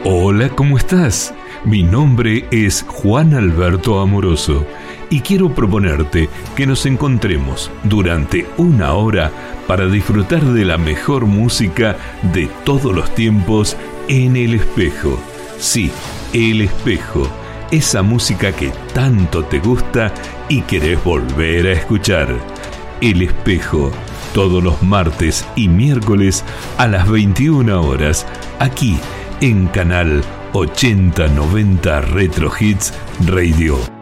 Hola, ¿cómo estás? Mi nombre es Juan Alberto Amoroso y quiero proponerte que nos encontremos durante una hora para disfrutar de la mejor música de todos los tiempos en El Espejo. Sí, El Espejo, esa música que tanto te gusta y querés volver a escuchar. El Espejo, todos los martes y miércoles a las 21 horas, aquí en Canal 8090 Retro Hits Radio.